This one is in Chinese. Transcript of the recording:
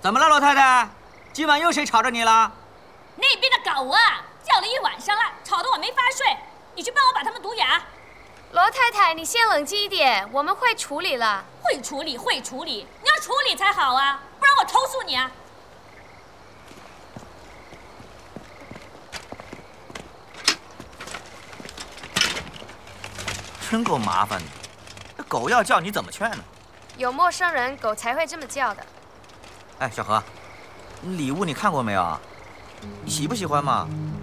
怎么了，罗太太？今晚又谁吵着你了？ 那边的狗啊，叫了一晚上了，吵得我没法睡。你去帮我把它们毒哑。 罗太太，你先冷静一点，我们会处理了。 会处理，会处理，你要处理才好啊，不然我投诉你啊！ 真够麻烦的，这狗要叫你怎么劝呢？ 有陌生人，狗才会这么叫的。 哎，小何，礼物你看过没有？你喜不喜欢嘛？